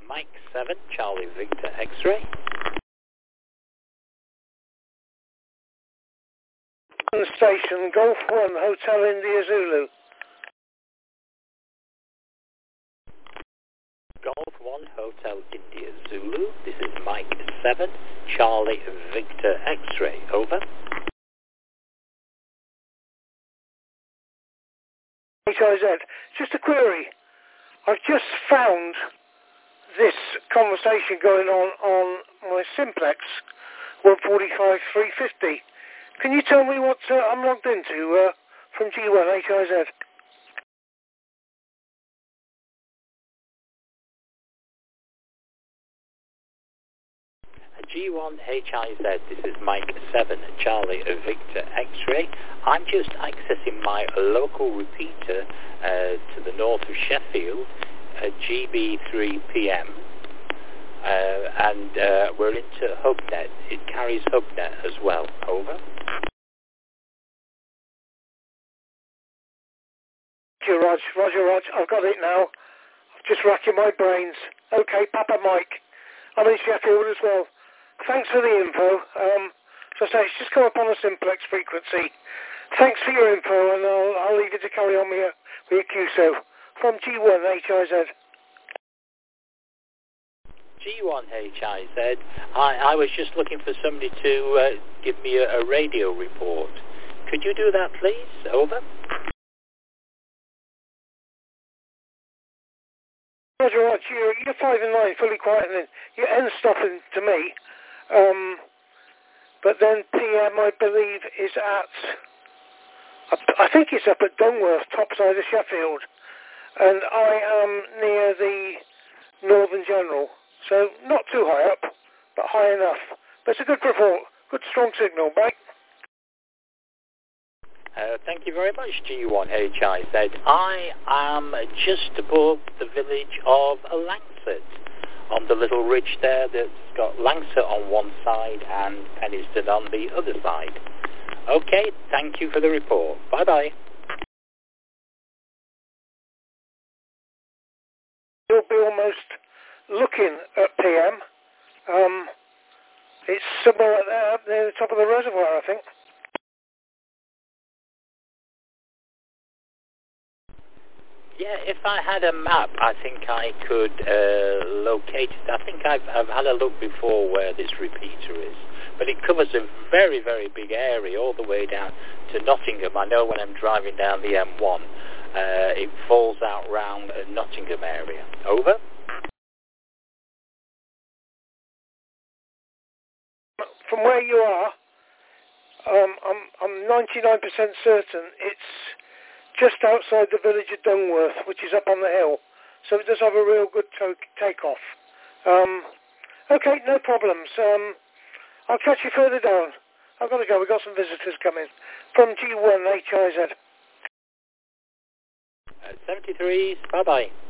Mike 7, Charlie Victor X-ray. Station, Golf 1, Hotel India Zulu. Golf 1, Hotel India Zulu. This is Mike 7, Charlie Victor X-ray. Over. HIZ. Just a query. I've just found this conversation going on my Simplex 145 350. Can you tell me what I'm logged into from G1 HIZ? G1 HIZ, this is Mike 7, Charlie Victor X-ray. I'm just accessing my local repeater to the north of Sheffield, GB3PM, and we're into HubNet. It carries HubNet as well. Over. Roger, I've got it now. I'm just racking my brains. Okay, Papa Mike. I'm in Sheffield as well. Thanks for the info. So I say, it's just come up on a Simplex frequency. Thanks for your info, and I'll leave you to carry on with your QSO. From G1 HIZ. G1 HIZ. I was just looking for somebody to give me a radio report. Could you do that, please? Over. Roger, you're 5 and 9, fully quiet, and then your end stopping to me. But then PM, I believe, is at, I think it's up at Dungworth, top side of Sheffield. And I am near the Northern General. So not too high up, but high enough. But it's a good report, good strong signal, right? Thank you very much, G1 HIZ. I am just above the village of Langsett, on the little ridge there that's got Langsett on one side and Penistone on the other side. Okay, thank you for the report. Bye-bye. You'll be almost looking at PM. It's somewhere there, near the top of the reservoir, I think. Yeah, if I had a map, I think I could locate it. I think I've had a look before where this repeater is. But it covers a very, very big area all the way down to Nottingham. I know when I'm driving down the M1, it falls out round Nottingham area. Over. From where you are, I'm 99% certain it's just outside the village of Dungworth, which is up on the hill. So it does have a real good takeoff. Okay, no problems. I'll catch you further down. I've got to go. We've got some visitors coming. From G1 HIZ. 73s. Bye-bye.